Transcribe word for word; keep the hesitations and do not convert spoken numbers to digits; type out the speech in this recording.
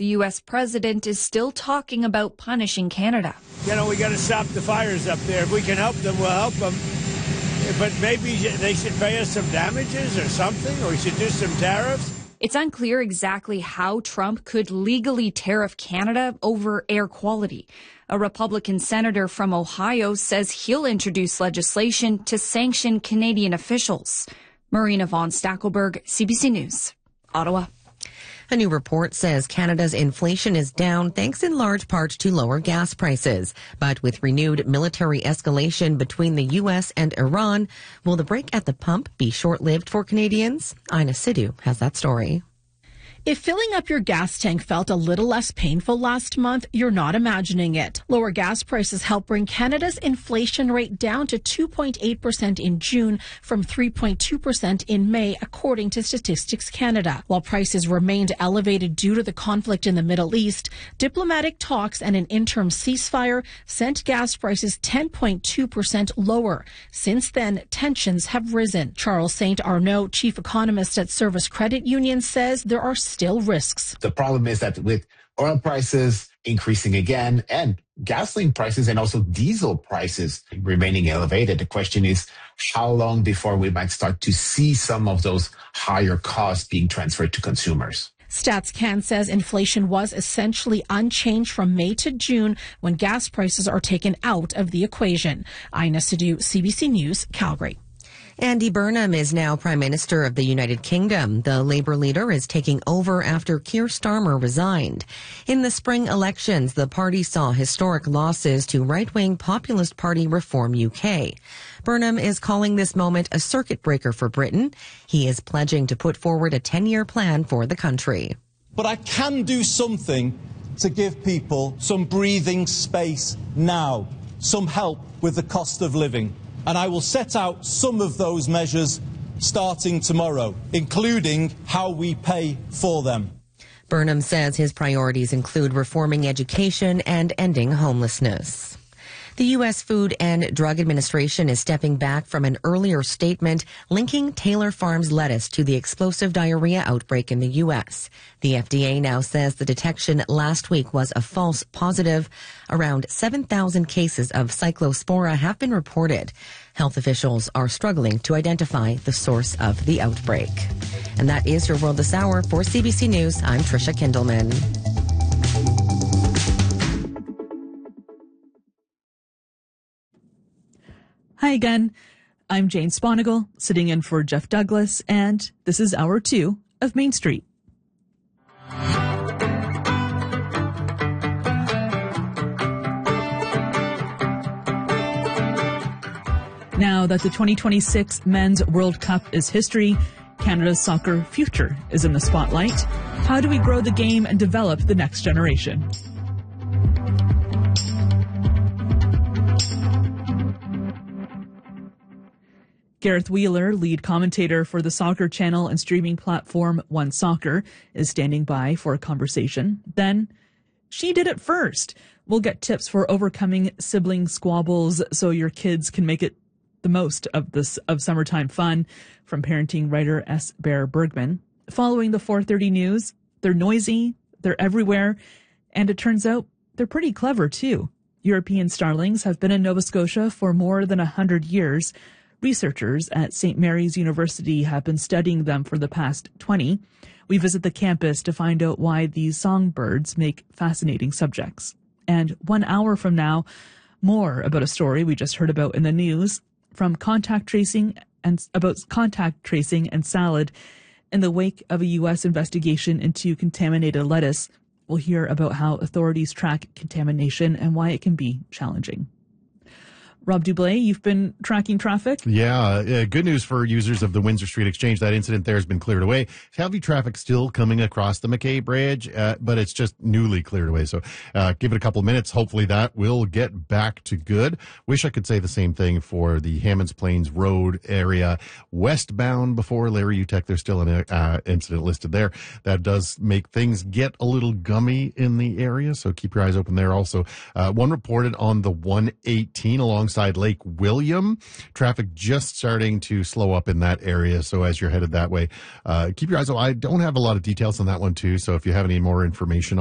the U S president is still talking about punishing Canada. You know, we got to stop the fires up there. If we can help them, we'll help them. But maybe they should pay us some damages or something, or we should do some tariffs. It's unclear exactly how Trump could legally tariff Canada over air quality. A Republican senator from Ohio says he'll introduce legislation to sanction Canadian officials. Marina von Stackelberg, C B C News, Ottawa. A new report says Canada's inflation is down thanks in large part to lower gas prices. But with renewed military escalation between the U S and Iran, will the break at the pump be short-lived for Canadians? Ina Sidhu has that story. If filling up your gas tank felt a little less painful last month, you're not imagining it. Lower gas prices helped bring Canada's inflation rate down to two point eight percent in June from three point two percent in May, according to Statistics Canada. While prices remained elevated due to the conflict in the Middle East, diplomatic talks and an interim ceasefire sent gas prices ten point two percent lower. Since then, tensions have risen. Charles Saint Arnaud, chief economist at Service Credit Union, says there are still risks. The problem is that with oil prices increasing again and gasoline prices and also diesel prices remaining elevated, the question is how long before we might start to see some of those higher costs being transferred to consumers. StatsCan says inflation was essentially unchanged from May to June when gas prices are taken out of the equation. Ina Sidhu, C B C News, Calgary. Andy Burnham is now Prime Minister of the United Kingdom. The Labour leader is taking over after Keir Starmer resigned. In the spring elections, the party saw historic losses to right-wing populist party Reform U K. Burnham is calling this moment a circuit breaker for Britain. He is pledging to put forward a ten-year plan for the country. But I can do something to give people some breathing space now, some help with the cost of living. And I will set out some of those measures starting tomorrow, including how we pay for them. Burnham says his priorities include reforming education and ending homelessness. The U S Food and Drug Administration is stepping back from an earlier statement linking Taylor Farms lettuce to the explosive diarrhea outbreak in the U S. The F D A now says the detection last week was a false positive. Around seven thousand cases of Cyclospora have been reported. Health officials are struggling to identify the source of the outbreak. And that is your World This Hour. For C B C News, I'm Trisha Kindelman. Hi again. I'm Jane Sponigal, sitting in for Jeff Douglas, and this is Hour two of Main Street. Now that the twenty twenty-six Men's World Cup is history, Canada's soccer future is in the spotlight. How do we grow the game and develop the next generation? Gareth Wheeler, lead commentator for the soccer channel and streaming platform One Soccer, is standing by for a conversation. Then, she did it first. We'll get tips for overcoming sibling squabbles so your kids can make it the most of this of summertime fun from parenting writer S. Bear Bergman. Following the four thirty news, they're noisy, they're everywhere, and it turns out they're pretty clever too. European starlings have been in Nova Scotia for more than one hundred years. Researchers at Saint Mary's University have been studying them for the past twenty. We visit the campus to find out why these songbirds make fascinating subjects. And one hour from now, more about a story we just heard about in the news, from contact tracing and about contact tracing and salad in the wake of a U S investigation into contaminated lettuce. We'll hear about how authorities track contamination and why it can be challenging. Rob Dublé, you've been tracking traffic? Yeah, uh, good news for users of the Windsor Street Exchange. That incident there has been cleared away. Heavy traffic still coming across the McKay Bridge, uh, but it's just newly cleared away. So uh, give it a couple of minutes. Hopefully that will get back to good. Wish I could say the same thing for the Hammonds Plains Road area westbound before Larry Utek. There's still an uh, incident listed there. That does make things get a little gummy in the area, so keep your eyes open there. Also, uh, one reported on the one eighteen along Side Lake William. Traffic just starting to slow up in that area. So as you're headed that way, uh, keep your eyes open. I don't have a lot of details on that one too. So if you have any more information